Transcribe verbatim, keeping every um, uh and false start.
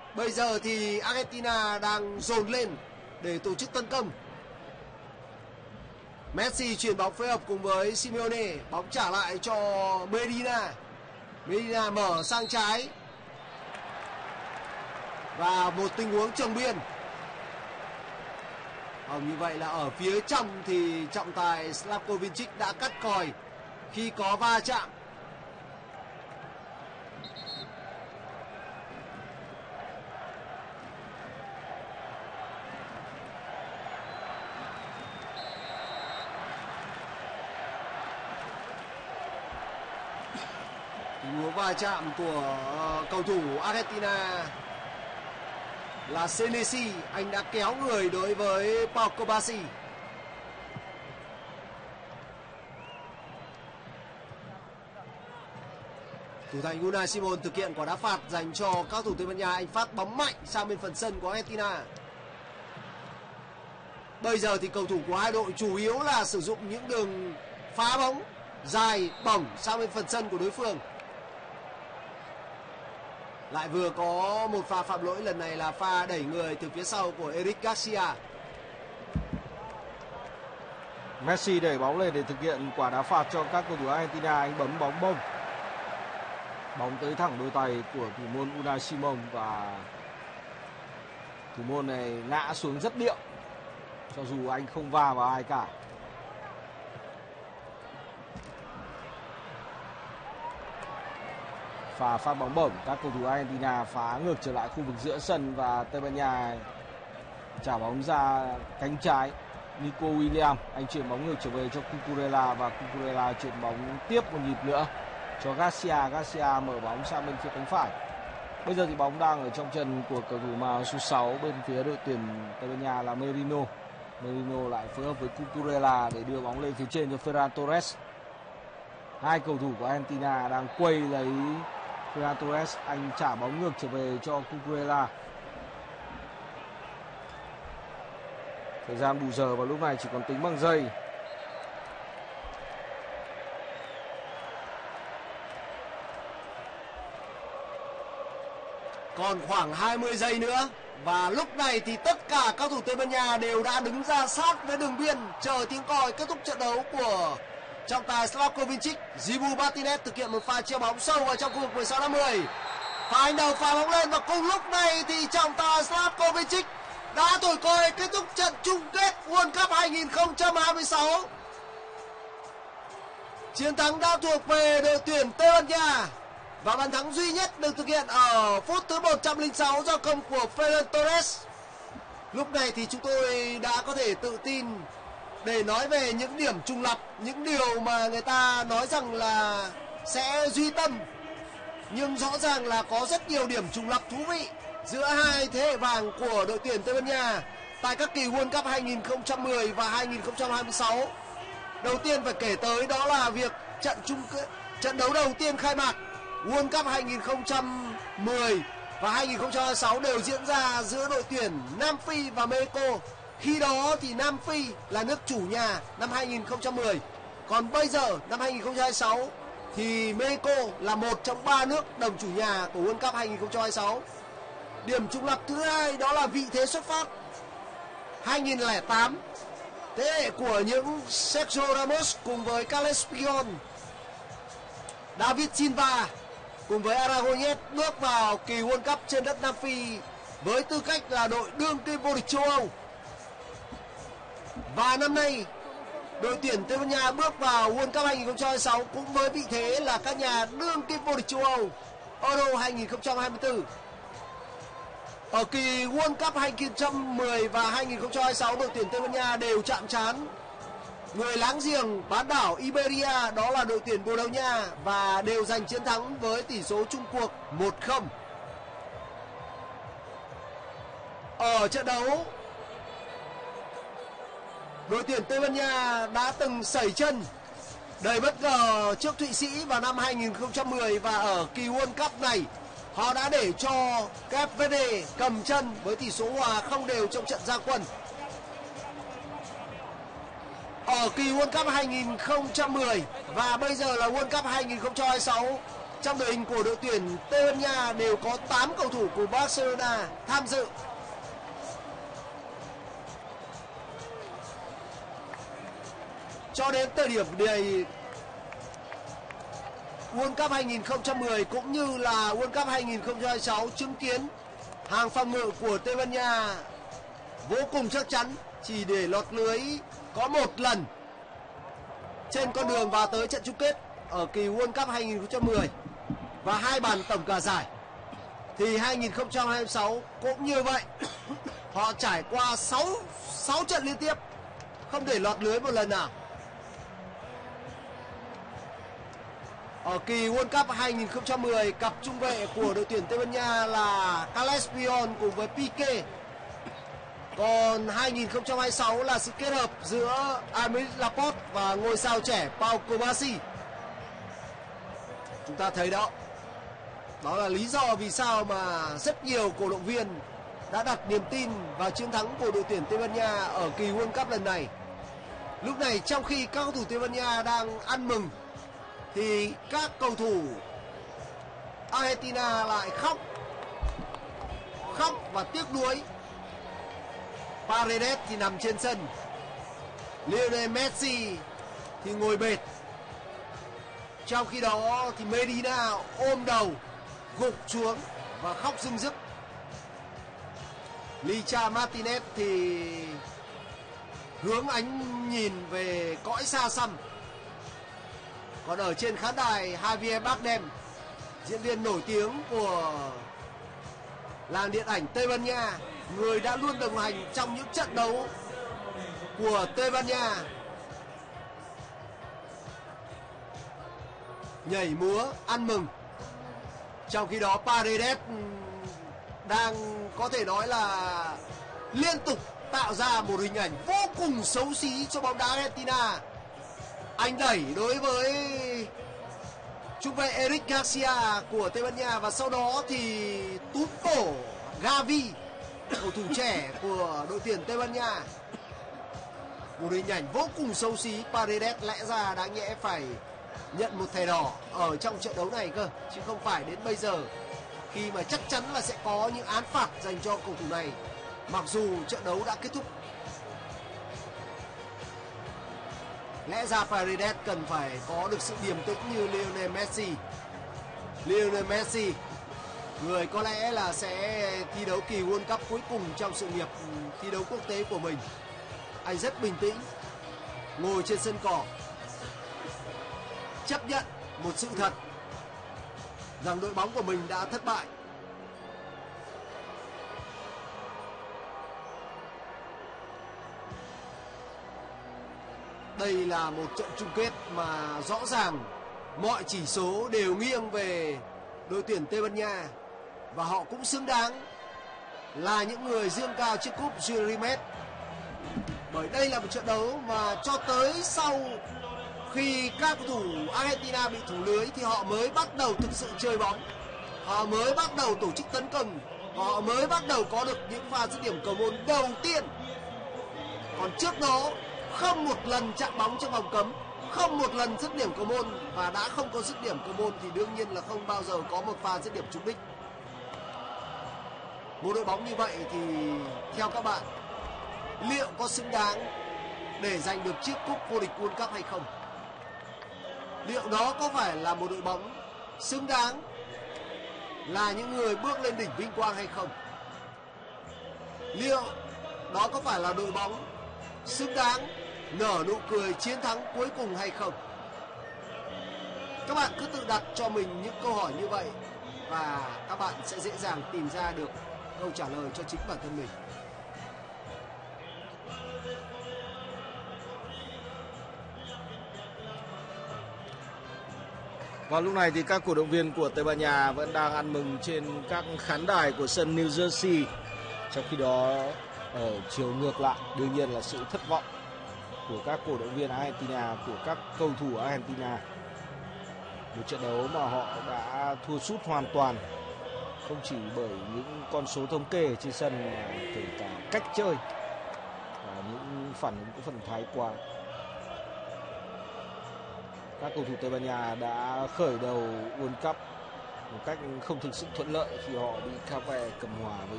Bây giờ thì Argentina đang dồn lên để tổ chức tấn công. Messi chuyển bóng phối hợp cùng với Simeone, bóng trả lại cho Medina. Medina mở sang trái. Và một tình huống chồng biên. Không, như vậy là ở phía trong thì trọng tài Slavko Vincic đã cắt còi khi có va chạm. Tình huống va chạm của cầu thủ Argentina là Senesi, anh đã kéo người đối với Pau Cubarsí. Thủ thành Unai Simon thực hiện quả đá phạt dành cho các thủ Tây Ban Nha. Anh phát bóng mạnh sang bên phần sân của Argentina. Bây giờ thì cầu thủ của hai đội chủ yếu là sử dụng những đường phá bóng dài bổng sang bên phần sân của đối phương. Lại vừa có một pha phạm lỗi, lần này là pha đẩy người từ phía sau của Eric Garcia. Messi đẩy bóng lên để thực hiện quả đá phạt cho các cầu thủ Argentina. Anh bấm bóng bông. Bóng tới thẳng đôi tay của thủ môn Unai Simon và thủ môn này ngã xuống rất điệu cho dù anh không va vào ai cả. Và phát bóng bổng, các cầu thủ Argentina phá ngược trở lại khu vực giữa sân và Tây Ban Nha trả bóng ra cánh trái. Nico Williams, anh chuyển bóng ngược trở về cho Cucurella và Cucurella chuyển bóng tiếp một nhịp nữa cho Garcia. Garcia mở bóng sang bên phía cánh phải. Bây giờ thì bóng đang ở trong chân của cầu thủ màu số sáu bên phía đội tuyển Tây Ban Nha là Merino. Merino lại phối hợp với Cucurella để đưa bóng lên phía trên cho Ferran Torres. Hai cầu thủ của Argentina đang quay lấy Ferran Torres, anh trả bóng ngược trở về cho Cucurella. Thời gian bù giờ vào lúc này chỉ còn tính bằng giây. Còn khoảng hai mươi giây nữa. Và lúc này thì tất cả các thủ Tây Ban Nha đều đã đứng ra sát với đường biên chờ tiếng còi kết thúc trận đấu của trọng tài Slavko Vincic. Dibu Martinez thực hiện một pha chia bóng sâu vào trong khu vực mười sáu năm mươi. Pha anh đầu phá bóng lên và cùng lúc này thì trọng tài Slavko Vincic đã thổi còi kết thúc trận chung kết World Cup hai không hai sáu. Chiến thắng đã thuộc về đội tuyển Tây Ban Nha và bàn thắng duy nhất được thực hiện ở phút thứ một trăm lẻ sáu do công của Ferran Torres. Lúc này thì chúng tôi đã có thể tự tin để nói về những điểm trùng lặp, những điều mà người ta nói rằng là sẽ duy tâm. Nhưng rõ ràng là có rất nhiều điểm trùng lặp thú vị giữa hai thế hệ vàng của đội tuyển Tây Ban Nha tại các kỳ World Cup hai không một không và hai không hai sáu. Đầu tiên phải kể tới đó là việc trận chung kết, trận đấu đầu tiên khai mạc World Cup hai không một không và hai không hai sáu đều diễn ra giữa đội tuyển Nam Phi và Mexico. Khi đó thì Nam Phi là nước chủ nhà năm hai không một không. Còn bây giờ năm hai không hai sáu thì Mexico là một trong ba nước đồng chủ nhà của World Cup hai không hai sáu. Điểm trùng lặp thứ hai đó là vị thế xuất phát. hai không không tám, thế hệ của những Sergio Ramos cùng với Carles Puyol, David Silva cùng với Aragonés bước vào kỳ World Cup trên đất Nam Phi với tư cách là đội đương kim vô địch châu Âu. Và năm nay đội tuyển Tây Ban Nha bước vào World Cup hai không hai sáu cũng với vị thế là các nhà đương kim vô địch châu Âu Euro hai không hai tư. Ở kỳ World Cup hai không một không và hai không hai sáu, đội tuyển Tây Ban Nha đều chạm trán người láng giềng bán đảo Iberia, đó là đội tuyển Bồ Đào Nha, và đều giành chiến thắng với tỷ số chung cuộc một không. Ở trận đấu, đội tuyển Tây Ban Nha đã từng sẩy chân đầy bất ngờ trước Thụy Sĩ vào năm hai không một không, và ở kỳ World Cup này họ đã để cho Cape Verde cầm chân với tỷ số hòa không đều trong trận ra quân. Ở kỳ World Cup hai không một không và bây giờ là World Cup hai không hai sáu Trong đội hình của đội tuyển Tây Ban Nha đều có tám cầu thủ của Barcelona tham dự. Cho đến thời điểm này, World Cup hai nghìn không trăm mười cũng như là World Cup hai nghìn không trăm hai mươi sáu chứng kiến hàng phòng ngự của Tây Ban Nha vô cùng chắc chắn, chỉ để lọt lưới có một lần trên con đường vào tới trận chung kết ở kỳ World Cup hai nghìn không trăm mười và hai bàn tổng cả giải. Thì hai nghìn không trăm hai mươi sáu cũng như vậy. Họ trải qua sáu, sáu trận liên tiếp không để lọt lưới một lần nào. Ở kỳ World Cup hai nghìn không trăm mười, cặp trung vệ của đội tuyển Tây Ban Nha là Carles Puyol cùng với Piqué. Còn hai nghìn không trăm hai mươi sáu là sự kết hợp giữa Aymeric Laporte và ngôi sao trẻ Pau Cubarsí. Chúng ta thấy đó, đó là lý do vì sao mà rất nhiều cổ động viên đã đặt niềm tin vào chiến thắng của đội tuyển Tây Ban Nha ở kỳ World Cup lần này. Lúc này trong khi các cầu thủ Tây Ban Nha đang ăn mừng thì các cầu thủ Argentina lại khóc khóc và tiếc nuối. Paredes thì nằm trên sân, Lionel Messi thì ngồi bệt. Trong khi đó thì Medina ôm đầu gục xuống và khóc rưng rức. Licha Martinez thì hướng ánh nhìn về cõi xa xăm. Còn ở trên khán đài, Javier Bardem, diễn viên nổi tiếng của làng điện ảnh Tây Ban Nha, người đã luôn đồng hành trong những trận đấu của Tây Ban Nha, nhảy múa ăn mừng. Trong khi đó Paredes đang có thể nói là liên tục tạo ra một hình ảnh vô cùng xấu xí cho bóng đá Argentina. Anh đẩy đối với trung vệ Eric Garcia của Tây Ban Nha và sau đó thì túm cổ Gavi, cầu thủ trẻ của đội tuyển Tây Ban Nha. Một hình ảnh vô cùng xấu xí. Paredes lẽ ra đáng nhẽ phải nhận một thẻ đỏ ở trong trận đấu này cơ, chứ không phải đến bây giờ, khi mà chắc chắn là sẽ có những án phạt dành cho cầu thủ này mặc dù trận đấu đã kết thúc. Lẽ ra Paredes cần phải có được sự điềm tĩnh như Lionel Messi. Lionel Messi, người có lẽ là sẽ thi đấu kỳ World Cup cuối cùng trong sự nghiệp thi đấu quốc tế của mình. Anh rất bình tĩnh, ngồi trên sân cỏ, chấp nhận một sự thật rằng đội bóng của mình đã thất bại. Đây là một trận chung kết mà rõ ràng mọi chỉ số đều nghiêng về đội tuyển Tây Ban Nha và họ cũng xứng đáng là những người dương cao chiếc cúp Jules Rimet. Bởi đây là một trận đấu mà cho tới sau khi các cầu thủ Argentina bị thủ lưới thì họ mới bắt đầu thực sự chơi bóng, họ mới bắt đầu tổ chức tấn công, họ mới bắt đầu có được những pha dứt điểm cầu môn đầu tiên. Còn trước đó không một lần chạm bóng trong vòng cấm, không một lần dứt điểm cầu môn, và đã không có dứt điểm cầu môn thì đương nhiên là không bao giờ có một pha dứt điểm trúng đích. Một đội bóng như vậy thì theo các bạn, liệu có xứng đáng để giành được chiếc cúp vô địch World Cup hay không? Liệu đó có phải là một đội bóng xứng đáng là những người bước lên đỉnh vinh quang hay không? Liệu đó có phải là đội bóng xứng đáng nở nụ cười chiến thắng cuối cùng hay không? Các bạn cứ tự đặt cho mình những câu hỏi như vậy và các bạn sẽ dễ dàng tìm ra được câu trả lời cho chính bản thân mình. Và lúc này thì các cổ động viên của Tây Ban Nha vẫn đang ăn mừng trên các khán đài của sân New Jersey. Trong khi đó ở chiều ngược lại, đương nhiên là sự thất vọng của các cổ động viên Argentina, của các cầu thủ Argentina. Một trận đấu mà họ đã thua sút hoàn toàn, không chỉ bởi những con số thống kê trên sân mà kể cả cách chơi và những phản ứng có phần thái quá. các cầu thủ Tây Ban Nha đã khởi đầu World Cup một cách không thực sự thuận lợi khi họ bị Cape cầm hòa với